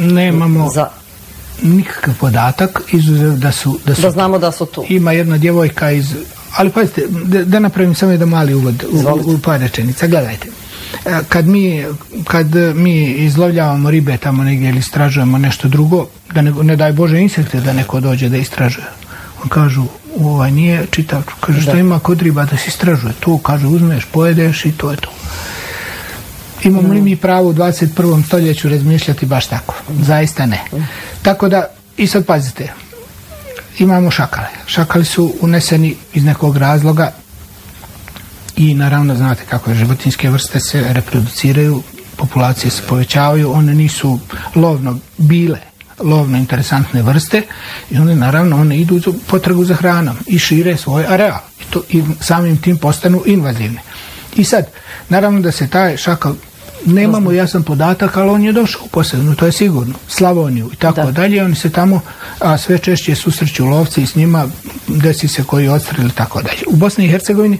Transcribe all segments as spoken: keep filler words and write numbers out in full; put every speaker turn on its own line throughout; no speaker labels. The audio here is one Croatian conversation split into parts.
nemamo za... nikakav podatak, izuzev da su...
Da, su, da znamo da su tu.
Ima jedna djevojka iz... Ali pazite, da, da napravim samo jedan mali uvod u, u, u par rečenica. Gledajte, kad mi, kad mi izlovljavamo ribe tamo negdje ili istražujemo nešto drugo, da ne, ne daj Bože insekte da neko dođe da istražuje. On kažu, ovaj nije čitav, kaže što ima kod riba da se istražuje. To, kaže, uzmeš, pojedeš i to je to. Imamo mm. li mi pravo u dvadeset prvom stoljeću razmišljati baš tako? Zaista ne. Mm. Tako da, i sad pazite, imamo šakale. Šakali su uneseni iz nekog razloga i naravno znate kako je, životinjske vrste se reproduciraju, populacije se povećavaju, one nisu lovno bile, lovno interesantne vrste i one naravno one idu u potragu za hranom i šire svoj areal i, to, i samim tim postanu invazivne. I sad, naravno da se taj šakal, nemamo jasan podatak, ali on je došao u Posavinu, to je sigurno, Slavoniju i tako da. dalje, oni se tamo a, sve češće susreću lovci i s njima desi se koji odstreli i tako dalje. U Bosni i Hercegovini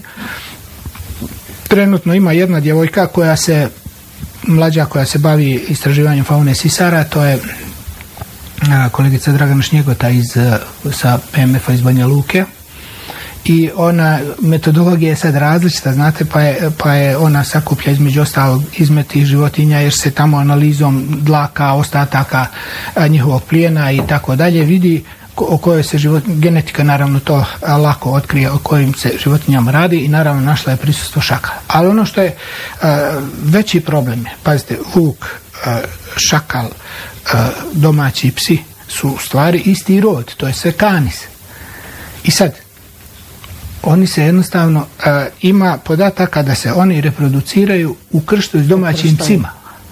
trenutno ima jedna djevojka koja se, mlađa koja se bavi istraživanjem faune sisara, to je a, kolegica Dragana Šnjegota iz, sa P M F-a iz Banja Luke. I ona, metodologija je sad različita, znate, pa je, pa je ona sakuplja između ostalog izmeti životinja jer se tamo analizom dlaka, ostataka a, njihovog plijena i tako dalje vidi o kojoj se život, genetika naravno to a, lako otkrije o kojim se životinjama radi i naravno našla je prisustvo šakala. Ali ono što je a, veći problem je, pazite, vuk, a, šakal, a, domaći psi su u stvari isti rod, to je sve kanis. I sad, oni se jednostavno, uh, ima podataka da se oni reproduciraju u krštu s domaćim psima.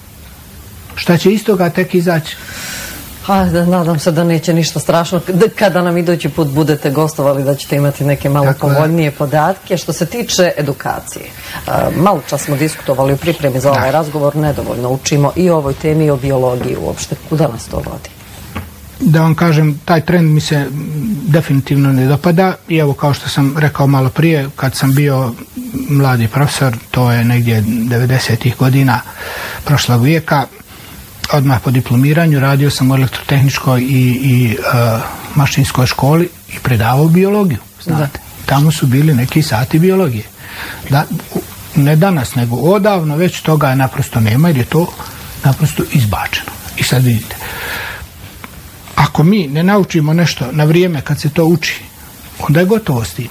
Šta će iz toga tek izaći?
Ajde, nadam se da neće ništa strašno. Kada nam idući put budete gostovali da ćete imati neke malo tako povoljnije da. podatke. Što se tiče edukacije, uh, malo čas smo diskutovali u pripremi za ovaj da. razgovor, nedovoljno učimo i o ovoj temi i o biologiji uopšte. Kuda nas to vodi?
Da vam kažem, taj trend mi se definitivno ne dopada i evo kao što sam rekao malo prije, kad sam bio mladi profesor, to je negdje devedesetih godina prošlog vijeka, odmah po diplomiranju radio sam u elektrotehničkoj i, i uh, mašinskoj školi i predavao biologiju, znate. Tamo su bili neki sati biologije. Da, ne danas, nego odavno već toga naprosto nema jer je to naprosto izbačeno. I sad vidite, ako mi ne naučimo nešto na vrijeme kad se to uči, onda je gotovo s tim.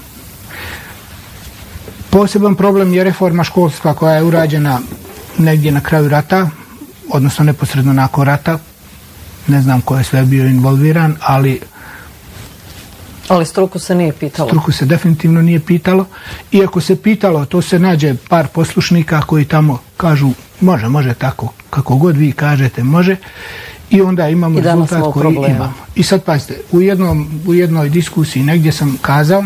Poseban problem je reforma školstva koja je urađena negdje na kraju rata, odnosno neposredno nakon rata. Ne znam ko je sve bio involviran, ali...
Ali struku se nije pitalo.
Struku se definitivno nije pitalo. Iako se pitalo, to se nađe par poslušnika koji tamo kažu može, može tako, kako god vi kažete, može. I onda imamo rezultat koji problema. imamo. I sad pazite, u, jednom, u jednoj diskusiji negdje sam kazao,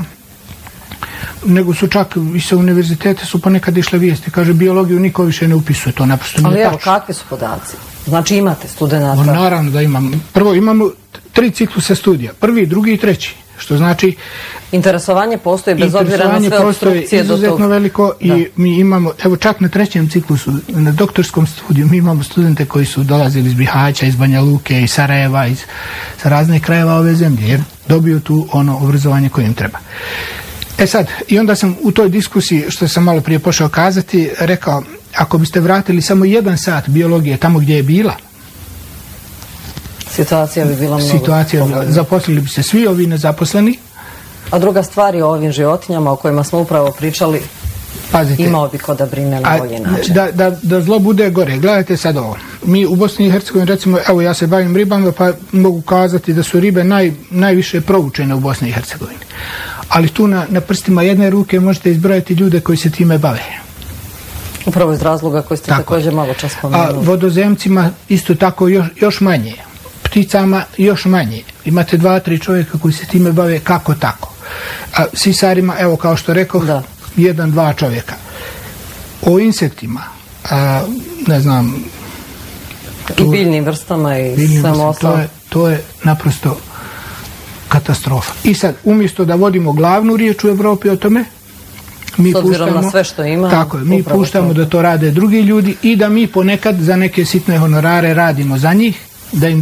nego su čak i sa univerzitete su ponekad išle vijesti, kaže biologiju niko više ne upisuje, to naprosto nije tačno.
Ali evo, kakvi su podaci? Znači imate studenta?
No, naravno da imamo. Prvo imamo tri ciklusa studija, prvi, drugi i treći. Što znači
interesovanje postoji bez obzira na sve opstrukcije do
izuzetno veliko i da. mi imamo, evo čak na trećem ciklusu, na doktorskom studiju mi imamo studente koji su dolazili iz Bihaća, iz Banja Luke, iz Sarajeva, iz sa raznih krajeva ove zemlje, jer dobiju tu ono obrazovanje koje im treba. E sad, i onda sam u toj diskusiji, što sam malo prije pošao kazati, rekao, ako biste vratili samo jedan sat biologije tamo gdje je bila,
situacija bi bila mnogo
situacija bi bila, zaposlili bi se svi ovi nezaposleni.
A druga stvar je o ovim životinjama o kojima smo upravo pričali. Pazite, imao bi ko da brine na bolji način.
Da, da, da zlo bude gore. Gledajte sad ovo. Mi u Bosni i Hercegovini, recimo, evo ja se bavim ribama, pa mogu kazati da su ribe naj, najviše proučene u Bosni i Hercegovini. Ali tu na, na prstima jedne ruke možete izbrojati ljude koji se time bave.
Upravo iz razloga koji ste tako također malo čas spomenuli.
A vodozemcima isto tako još, još manje. Pticama još manje. Imate dva, tri čovjeka koji se time bave kako tako. A sisarima, evo kao što rekao, da. jedan, dva čovjeka. O insektima, a, ne znam...
Tu, I biljnim vrstama i samo ostalo.
To je, to je naprosto katastrofa. I sad, umjesto da vodimo glavnu riječ u Evropi o tome, mi
s obzirom
puštamo,
na sve što ima,
tako je, mi puštamo to. da to rade drugi ljudi i da mi ponekad za neke sitne honorare radimo za njih, da im